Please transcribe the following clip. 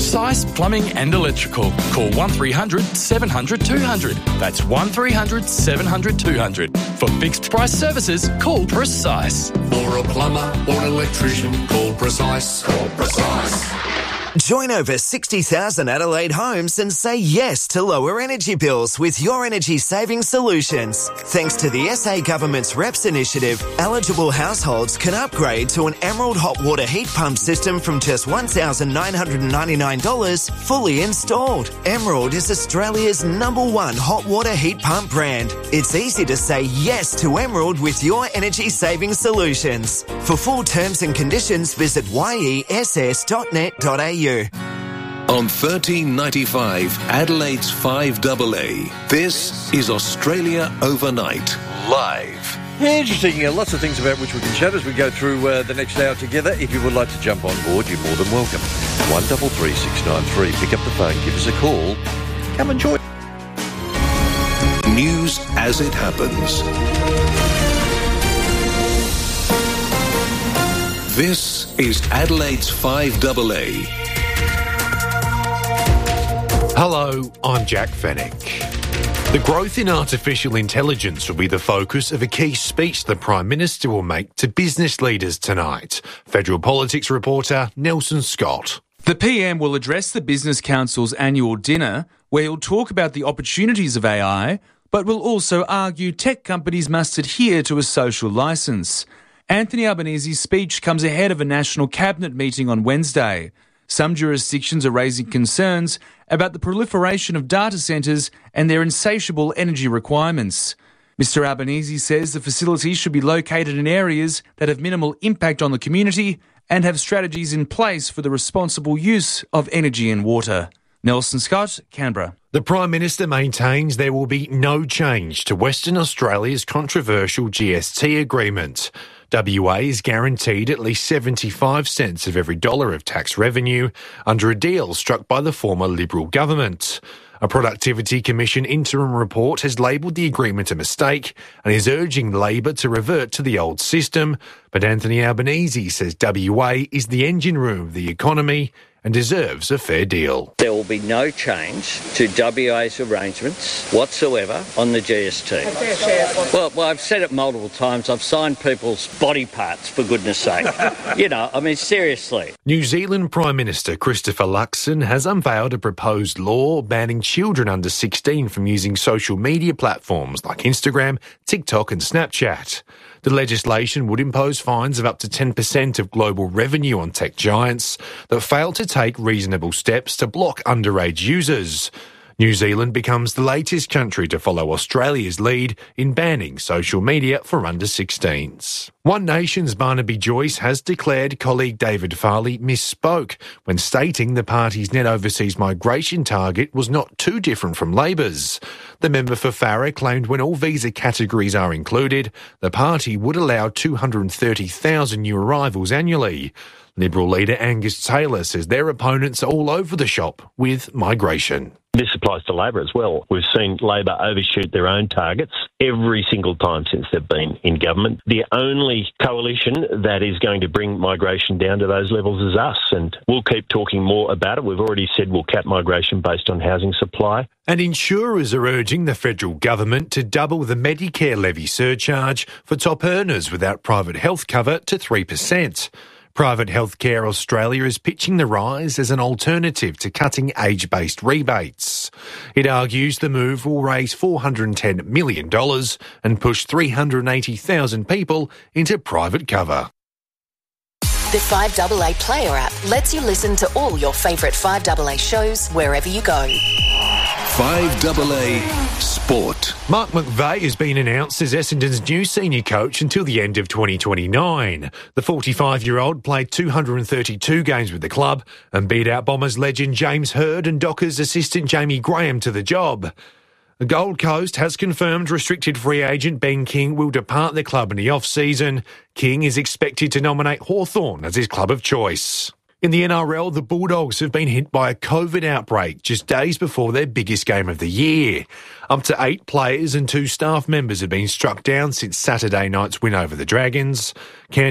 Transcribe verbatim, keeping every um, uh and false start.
Precise Plumbing and Electrical. Call one three hundred seven hundred two hundred. That's one three hundred seven hundred two hundred. For fixed price services, call Precise. For a plumber or an electrician, call Precise. Call Precise. Join over sixty thousand Adelaide homes and say yes to lower energy bills with Your Energy Saving Solutions. Thanks to the S A Government's R E P S initiative, eligible households can upgrade to an Emerald hot water heat pump system from just one thousand nine hundred ninety-nine dollars fully installed. Emerald is Australia's number one hot water heat pump brand. It's easy to say yes to Emerald with Your Energy Saving Solutions. For full terms and conditions, visit y e s s dot net dot a u. On thirteen ninety-five, Adelaide's five A A, this is Australia Overnight, live. Interesting. Uh, lots of things about which we can chat as we go through uh, the next hour together. If you would like to jump on board, you're more than welcome. one three three six nine three. Pick up the phone, give us a call. Come and join. News as it happens. This is Adelaide's five A A. Hello, I'm Jack Fennick. The growth in artificial intelligence will be the focus of a key speech the Prime Minister will make to business leaders tonight. Federal Politics reporter Nelson Scott. The P M will address the Business Council's annual dinner, where he'll talk about the opportunities of A I, but will also argue tech companies must adhere to a social licence. Anthony Albanese's speech comes ahead of a National Cabinet meeting on Wednesday. Some jurisdictions are raising concerns about the proliferation of data centres and their insatiable energy requirements. Mister Albanese says the facilities should be located in areas that have minimal impact on the community and have strategies in place for the responsible use of energy and water. Nelson Scott, Canberra. The Prime Minister maintains there will be no change to Western Australia's controversial G S T agreement. W A is guaranteed at least seventy-five cents of every dollar of tax revenue under a deal struck by the former Liberal government. A Productivity Commission interim report has labelled the agreement a mistake and is urging Labor to revert to the old system. But Anthony Albanese says W A is the engine room of the economy and deserves a fair deal. There will be no change to W A's arrangements whatsoever on the G S T. Well, well, I've said it multiple times. I've signed people's body parts, for goodness sake. You know, I mean, seriously. New Zealand Prime Minister Christopher Luxon has unveiled a proposed law banning children under sixteen from using social media platforms like Instagram, TikTok and Snapchat. The legislation would impose fines of up to ten percent of global revenue on tech giants that fail to take reasonable steps to block underage users. New Zealand becomes the latest country to follow Australia's lead in banning social media for under sixteens. One Nation's Barnaby Joyce has declared colleague David Farley misspoke when stating the party's net overseas migration target was not too different from Labor's. The member for Farrer claimed when all visa categories are included, the party would allow two hundred thirty thousand new arrivals annually. Liberal leader Angus Taylor says their opponents are all over the shop with migration. This applies to Labor as well. We've seen Labor overshoot their own targets every single time since they've been in government. The only coalition that is going to bring migration down to those levels is us, and we'll keep talking more about it. We've already said we'll cap migration based on housing supply. And insurers are urging the federal government to double the Medicare levy surcharge for top earners without private health cover to three percent. Private Healthcare Australia is pitching the rise as an alternative to cutting age-based rebates. It argues the move will raise four hundred ten million dollars and push three hundred eighty thousand people into private cover. The five A A Player app lets you listen to all your favourite five A A shows wherever you go. five A A Sport. Mark McVeigh has been announced as Essendon's new senior coach until the end of twenty twenty-nine. The forty-five-year-old played two hundred thirty-two games with the club and beat out Bombers legend James Hird and Dockers assistant Jamie Graham to the job. The Gold Coast has confirmed restricted free agent Ben King will depart the club in the off-season. King is expected to nominate Hawthorn as his club of choice. In the N R L, the Bulldogs have been hit by a COVID outbreak just days before their biggest game of the year. Up to eight players and two staff members have been struck down since Saturday night's win over the Dragons.